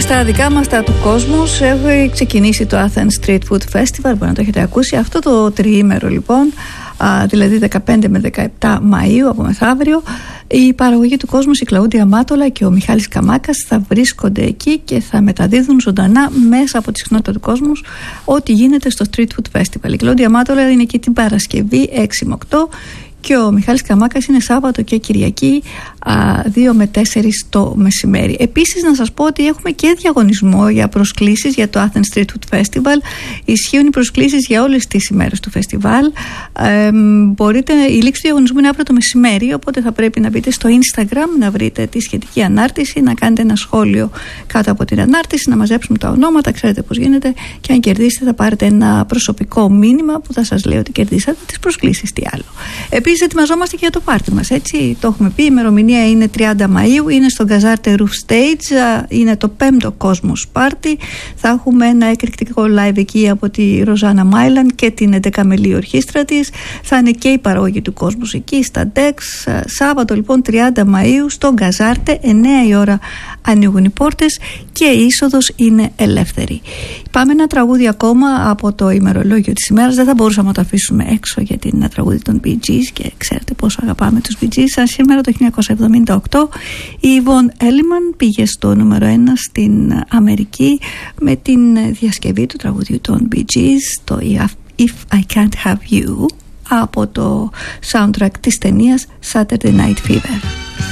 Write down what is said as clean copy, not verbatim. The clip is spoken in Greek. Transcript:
στα δικά μας τα του κόσμου έχει ξεκινήσει το Athens Street Food Festival, μπορεί να το έχετε ακούσει. Αυτό το τριήμερο λοιπόν, δηλαδή 15 με 17 Μαΐου από μεθαύριο, η παραγωγή του κόσμου, η Κλαούντια Μάτολα και ο Μιχάλης Καμάκας θα βρίσκονται εκεί και θα μεταδίδουν ζωντανά μέσα από τη συχνότητα του κόσμου ό,τι γίνεται στο Street Food Festival. Η Κλαούντια Μάτολα είναι εκεί την Παρασκευή 6 με 8 και ο Μιχάλης Καμάκας είναι Σάββατο και Κυριακή 2 με 4 το μεσημέρι. Επίσης να σας πω ότι έχουμε και διαγωνισμό για προσκλήσεις για το Athens Street Food Festival. Ισχύουν οι προσκλήσεις για όλες τις ημέρες του φεστιβάλ. Η λήξη του διαγωνισμού είναι αύριο το μεσημέρι, οπότε θα πρέπει να μπείτε στο Instagram να βρείτε τη σχετική ανάρτηση, να κάνετε ένα σχόλιο κάτω από την ανάρτηση, να μαζέψουμε τα ονόματα, ξέρετε πώς γίνεται, και αν κερδίσετε θα πάρετε ένα προσωπικό μήνυμα που θα σας λέει ότι κερδίσατε τις προσκλήσεις, τι άλλο. Επίσης ετοιμαζόμαστε και για το πάρτι μας, έτσι, το έχουμε πει, η ημερομηνία είναι 30 Μαΐου, είναι στο Gazarte Roof Stage, είναι το 5ο Cosmos Party. Θα έχουμε ένα εκρηκτικό live εκεί από τη Ροζάνα Μάιλαν και την 11μελή ορχήστρα της. Θα είναι και η παραγωγή του Cosmos εκεί στα Dex. Σάββατο λοιπόν 30 Μαΐου στο Gazarte, 9 η ώρα ανοίγουν οι πόρτες και η είσοδος είναι ελεύθερη. Πάμε ένα τραγούδι ακόμα από το ημερολόγιο της ημέρας. Δεν θα μπορούσαμε να το αφήσουμε έξω γιατί είναι ένα τραγούδι των Bee Gees και ξέρετε πόσο αγαπάμε τους Bee Gees. Σήμερα το 1978 η Yvonne Elliman πήγε στο νούμερο 1 στην Αμερική με την διασκευή του τραγουδιού των Bee Gees, το If I Can't Have You, από το soundtrack της ταινίας Saturday Night Fever.